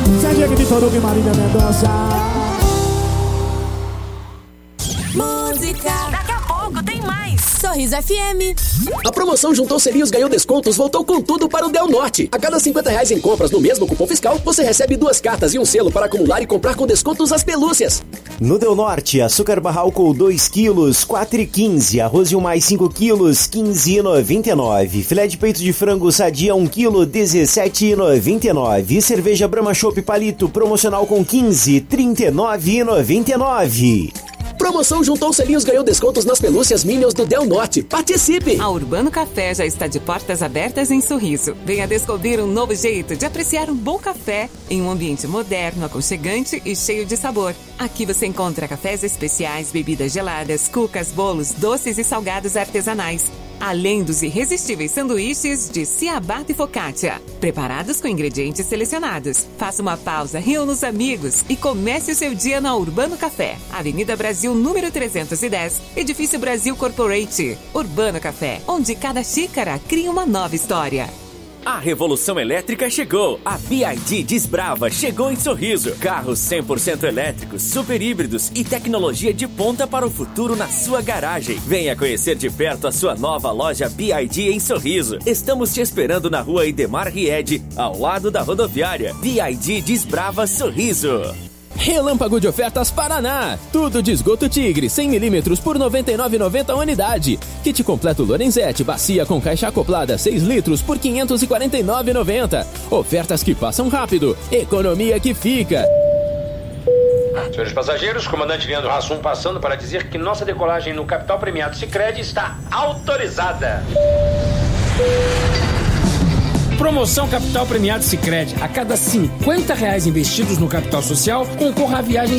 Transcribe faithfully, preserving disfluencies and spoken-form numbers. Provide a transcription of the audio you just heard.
Serginho de Toruga e Marília Mendonça. Música. Daqui a pouco tem mais. Sorriso F M. A promoção Juntou Selinhos Ganhou Descontos voltou com tudo para o Del Norte. A cada cinquenta reais em compras no mesmo cupom fiscal, você recebe duas cartas e um selo para acumular e comprar com descontos as pelúcias. No Del Norte, açúcar Barral dois quilos, quatro reais e quinze centavos. Arroz de mais cinco quilos, quinze reais e noventa e nove centavos. Filé de peito de frango Sadia um quilo, dezessete reais e noventa e nove centavos. E cerveja Brahma Chopp Palito promocional com quinze, trinta e nove reais e noventa e nove centavos. Promoção Juntou Selinhos Ganhou Descontos nas pelúcias Minions do Del Norte. Participe! A Urbano Café já está de portas abertas em Sorriso. Venha descobrir um novo jeito de apreciar um bom café em um ambiente moderno, aconchegante e cheio de sabor. Aqui você encontra cafés especiais, bebidas geladas, cucas, bolos, doces e salgados artesanais. Além dos irresistíveis sanduíches de ciabatta e focaccia, preparados com ingredientes selecionados. Faça uma pausa, reúna os amigos e comece o seu dia na Urbano Café. Avenida Brasil, número trezentos e dez, Edifício Brasil Corporate. Urbano Café, onde cada xícara cria uma nova história. A revolução elétrica chegou. A B Y D Desbrava chegou em Sorriso. Carros cem por cento elétricos, super híbridos e tecnologia de ponta para o futuro na sua garagem. Venha conhecer de perto a sua nova loja B Y D em Sorriso. Estamos te esperando na rua Idemar Ried, ao lado da rodoviária. B Y D Desbrava Sorriso. Relâmpago de ofertas Paraná. Tudo de esgoto Tigre, cem milímetros por noventa e nove reais e noventa centavos a unidade. Kit completo Lorenzetti, bacia com caixa acoplada seis litros por quinhentos e quarenta e nove reais e noventa centavos. Ofertas que passam rápido, economia que fica. Senhores passageiros, comandante Leandro Hassum passando para dizer que nossa decolagem no Capital Premiado Sicredi está autorizada. Promoção Capital Premiado Sicredi. A cada cinquenta reais investidos no capital social, concorra a viagem